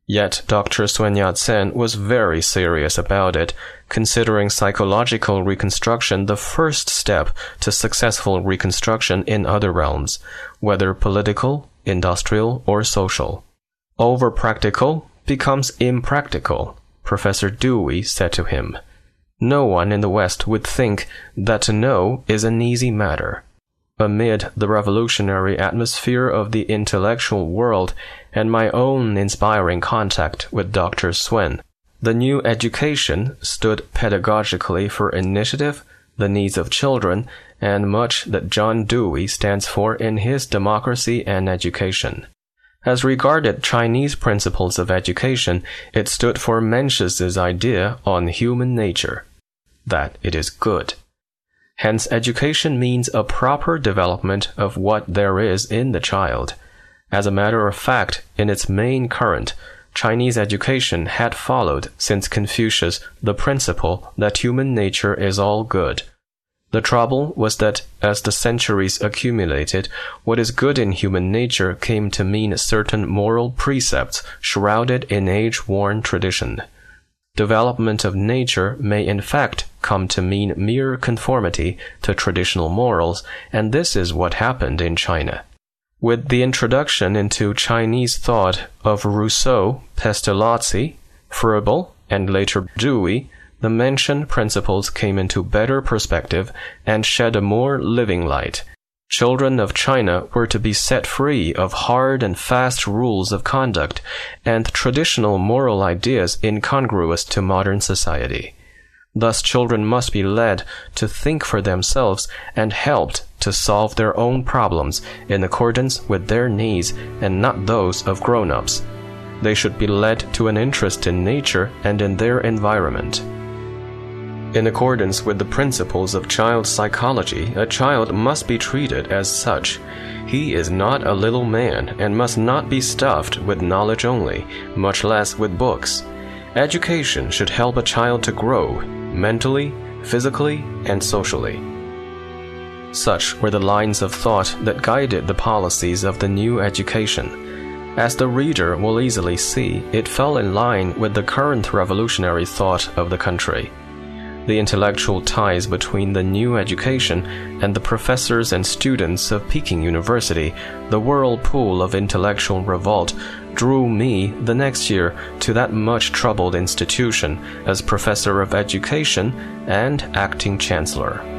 Yet Dr. Sun Yat-sen was very serious about it, considering psychological reconstruction the first step to successful reconstruction in other realms, whether political, industrial, or social. Over-practical becomes impractical, Professor Dewey said to him. No one in the West would think that to know is an easy matter. Amid the revolutionary atmosphere of the intellectual world and my own inspiring contact with Dr. Sun, the new education stood pedagogically for initiative, the needs of children, and much that John Dewey stands for in his Democracy and Education. As regarded Chinese principles of education, it stood for Mencius's idea on human nature, that it is good. Hence, education means a proper development of what there is in the child. As a matter of fact, in its main current, Chinese education had followed since Confucius the principle that human nature is all good. The trouble was that as the centuries accumulated, what is good in human nature came to mean certain moral precepts shrouded in age-worn tradition. Development of nature may in fact come to mean mere conformity to traditional morals, and this is what happened in China. With the introduction into Chinese thought of Rousseau, Pestalozzi, Froebel, and later Dewey, the mentioned principles came into better perspective and shed a more living light. Children of China were to be set free of hard and fast rules of conduct and traditional moral ideas incongruous to modern society. Thus, children must be led to think for themselves and helped to solve their own problems in accordance with their needs and not those of grown-ups. They should be led to an interest in nature and in their environment. In accordance with the principles of child psychology, a child must be treated as such. He is not a little man and must not be stuffed with knowledge only, much less with books. Education should help a child to grow, mentally, physically, and socially. Such were the lines of thought that guided the policies of the new education. As the reader will easily see, it fell in line with the current revolutionary thought of the country. The intellectual ties between the new education and the professors and students of Peking University, the whirlpool of intellectual revolt, drew me the next year to that much troubled institution as professor of education and acting chancellor.